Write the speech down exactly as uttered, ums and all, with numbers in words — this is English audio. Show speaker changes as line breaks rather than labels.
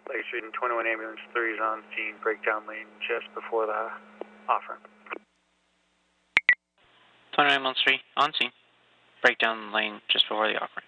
Lake Street and twenty-one ambulance three is on scene, breakdown lane just before the off-ramp.
twenty-one ambulance three, on scene, breakdown lane just before the off-ramp.